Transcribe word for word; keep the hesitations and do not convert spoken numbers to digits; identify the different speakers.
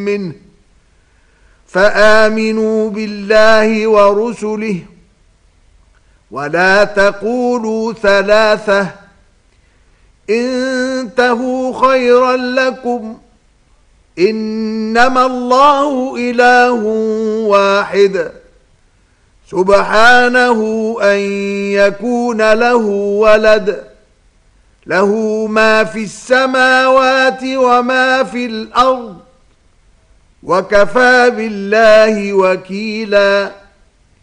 Speaker 1: منه فآمنوا بالله ورسله ولا تقولوا ثلاثة انتهوا خيرا لكم إنما الله إله واحد سبحانه أن يكون له ولد له ما في السماوات وما في الأرض وكفى بالله وكيلاً